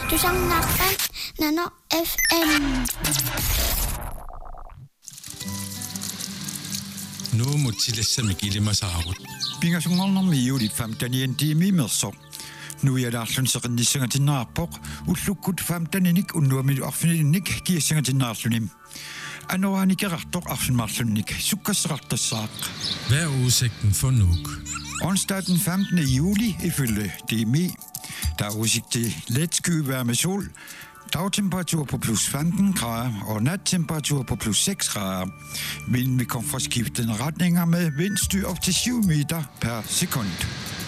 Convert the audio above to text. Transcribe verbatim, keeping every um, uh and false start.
Du sang nakkan Nano F M. Nu mutilessa mikilima saarut. Pingasungornermi iulit famtanien tiimimerso. Nu er der sunseqinnissaga tinnaarpoq ullukkut famtaninik unnuami arfininik kiissaga tinnaarlunim. Anoraanikerartoq arfinmarlunnik sukkassaqartassaaq. Hvad er udsigten for Nuuk? Onsdag den femtende juli ifølge D M I. Der er udsigt til let skyvejr med sol. Dagtemperatur på plus femten grader og nattemperatur på plus seks grader. Vinden vil komme fra skiftende retninger med vindstyr op til syv meter per sekund.